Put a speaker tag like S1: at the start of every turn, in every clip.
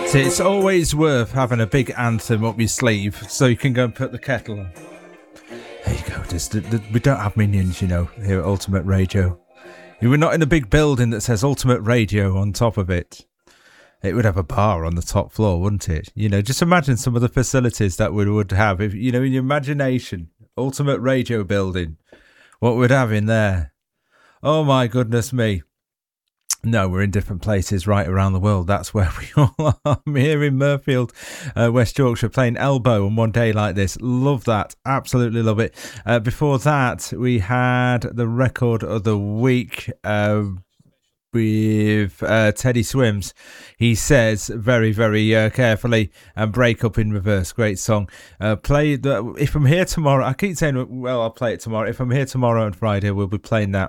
S1: It's always worth having a big anthem up your sleeve so you can go and put the kettle on. There you go. We don't have minions, you know, here at Ultimate Radio. You were not in a big building that says Ultimate Radio on top of it. It would have a bar on the top floor, wouldn't it? You know, just imagine some of the facilities that we would have. If you know, in your imagination, Ultimate Radio building, what we'd have in there. Oh, my goodness me. No, we're in different places right around the world. That's where we all are. I'm here in Mirfield, West Yorkshire, playing Elbow on One Day Like This. Love that. Absolutely love it. Before that, we had the record of the week with Teddy Swims. He says very, very carefully, and Break Up in Reverse. Great song. If I'm here tomorrow, I keep saying, well, I'll play it tomorrow. If I'm here tomorrow and Friday, we'll be playing that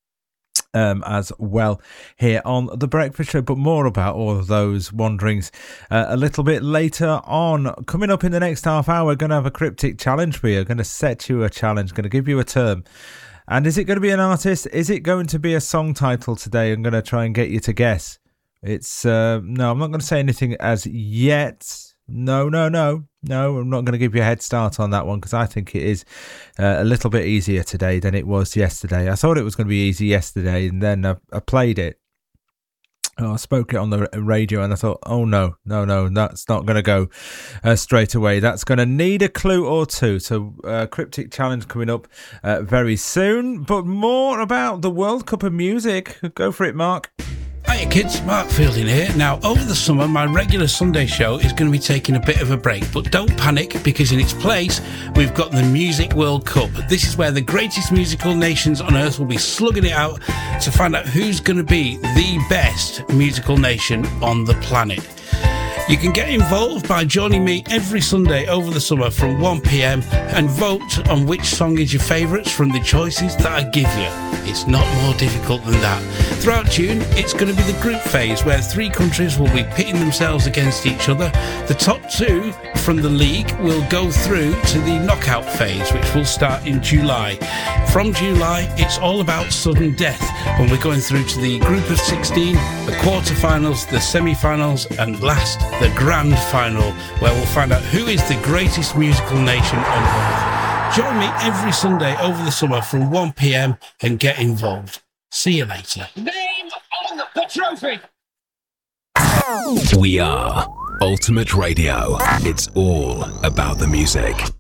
S1: as well here on The Breakfast Show, but more about all of those wanderings a little bit later on. Coming up in the next half hour, we're going to have a cryptic challenge for you. Going to set you a challenge, going to give you a term. And is it going to be an artist? Is it going to be a song title today? I'm going to try and get you to guess. It's no, I'm not going to say anything as yet. No, I'm not going to give you a head start on that one because I think it is a little bit easier today than it was yesterday. I thought it was going to be easy yesterday, and then I played it. I spoke it on the radio, and I thought, oh, no, that's not going to go straight away. That's going to need a clue or two. So cryptic challenge coming up very soon, but more about the World Cup of Music. Go for it, Mark.
S2: Hiya kids, Mark Fielding here. Now, over the summer, my regular Sunday show is going to be taking a bit of a break, but don't panic because in its place, we've got the Music World Cup. This is where the greatest musical nations on earth will be slugging it out to find out who's going to be the best musical nation on the planet. You can get involved by joining me every Sunday over the summer from 1 p.m. and vote on which song is your favourites from the choices that I give you. It's not more difficult than that. Throughout June, it's going to be the group phase where 3 countries will be pitting themselves against each other. The top 2 from the league will go through to the knockout phase, which will start in July. From July, it's all about sudden death when we're going through to the group of 16, the quarterfinals, the semi-finals, and last, the grand final, where we'll find out who is the greatest musical nation on earth. Join me every Sunday over the summer from 1 p.m. and get involved. See you later.
S3: Name on the trophy!
S4: We are Ultimate Radio. It's all about the music.